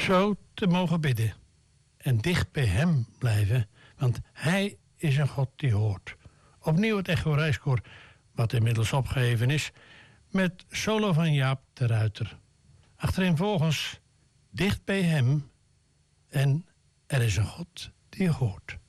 zo te mogen bidden en dicht bij hem blijven, want hij is een God die hoort. Opnieuw het Echo Reiskoor, wat inmiddels opgeheven is, met solo van Jaap de Ruiter. Achtereenvolgens dicht bij hem en er is een God die hoort.